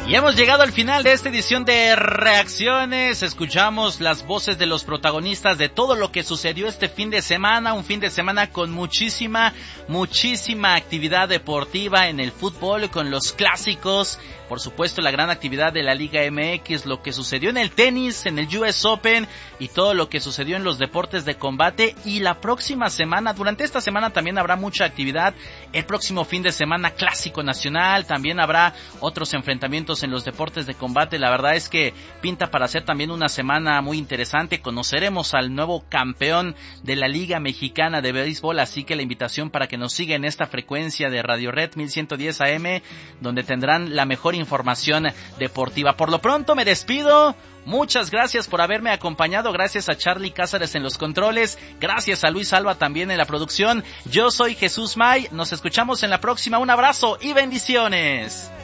Y hemos llegado al final de esta edición de Reacciones. Escuchamos las voces de los protagonistas de todo lo que sucedió este fin de semana. Un fin de semana con muchísima actividad deportiva en el fútbol, con los clásicos. Por supuesto, la gran actividad de la Liga MX, lo que sucedió en el tenis, en el US Open y todo lo que sucedió en los deportes de combate. Y la próxima semana, durante esta semana también habrá mucha actividad. El próximo fin de semana, Clásico Nacional. También habrá otros enfrentamientos en los deportes de combate. La verdad es que pinta para ser también una semana muy interesante. Conoceremos al nuevo campeón de la Liga Mexicana de Béisbol, así que la invitación para que nos siga en esta frecuencia de Radio Red 1110 AM, donde tendrán la mejor información deportiva. Por lo pronto me despido. Muchas gracias por haberme acompañado, gracias a Charlie Cázares en los controles, gracias a Luis Alba también en la producción. Yo soy Jesús May, nos escuchamos en la próxima, un abrazo y bendiciones.